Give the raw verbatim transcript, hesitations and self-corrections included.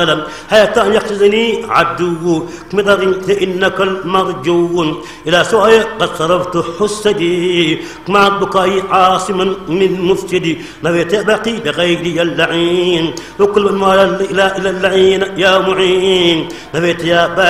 حتى يقصدني عدو كمدر إنك المرجو إلى سوء قد صرفت حسدي مع بكاء عاصما من مفسدي نبيت بقي بغيري اللعين وكل من مال إلى إلى اللعين يا معين نبيت يا